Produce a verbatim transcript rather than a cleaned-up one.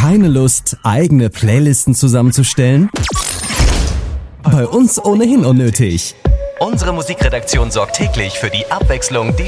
Keine Lust, eigene Playlisten zusammenzustellen? Bei uns ohnehin unnötig. Unsere Musikredaktion sorgt täglich für die Abwechslung, die